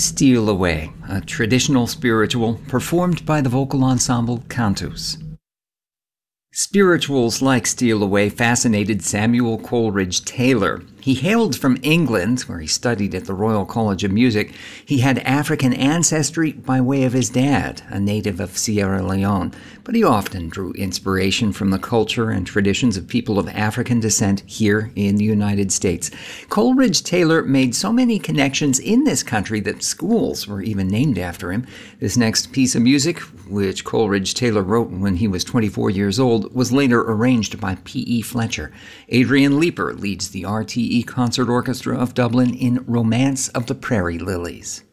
Steal Away, a traditional spiritual performed by the vocal ensemble Cantus. Spirituals like Steal Away fascinated Samuel Coleridge Taylor. He hailed from England, where he studied at the Royal College of Music. He had African ancestry by way of his dad, a native of Sierra Leone, but he often drew inspiration from the culture and traditions of people of African descent here in the United States. Coleridge Taylor made so many connections in this country that schools were even named after him. This next piece of music, which Coleridge Taylor wrote when he was 24 years old, was later arranged by P.E. Fletcher. Adrian Leeper leads the RTE Concert Orchestra of Dublin in Romance of the Prairie Lilies.